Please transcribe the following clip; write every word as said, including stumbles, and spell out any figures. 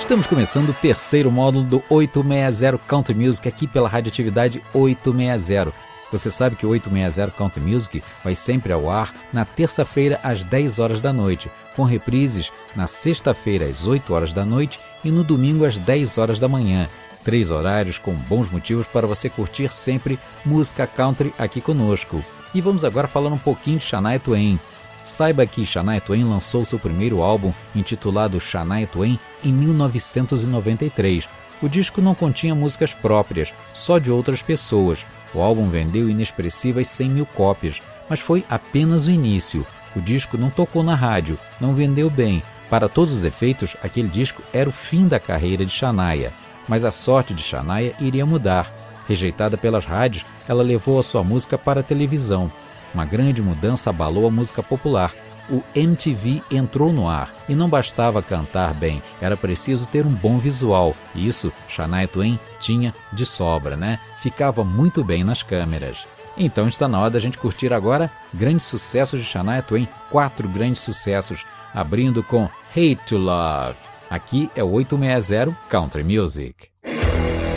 Estamos começando o terceiro módulo do oitocentos e sessenta Country Music aqui pela Radioatividade oitocentos e sessenta. Você sabe que o oitocentos e sessenta Country Music vai sempre ao ar na terça-feira às dez horas da noite, com reprises na sexta-feira às oito horas da noite e no domingo às dez horas da manhã. Três horários com bons motivos para você curtir sempre música country aqui conosco. E vamos agora falar um pouquinho de Shania Twain. Saiba que Shania Twain lançou seu primeiro álbum, intitulado Shania Twain, em mil novecentos e noventa e três. O disco não continha músicas próprias, só de outras pessoas. O álbum vendeu inexpressivas cem mil cópias, mas foi apenas o início. O disco não tocou na rádio, não vendeu bem. Para todos os efeitos, aquele disco era o fim da carreira de Shania. Mas a sorte de Shania iria mudar. Rejeitada pelas rádios, ela levou a sua música para a televisão. Uma grande mudança abalou a música popular. O M T V entrou no ar e não bastava cantar bem, era preciso ter um bom visual. E isso Shania Twain tinha de sobra, né? Ficava muito bem nas câmeras. Então está na hora da gente curtir agora grandes sucessos de Shania Twain, quatro grandes sucessos, abrindo com Hate to Love. Aqui é o oitocentos e sessenta Country Music.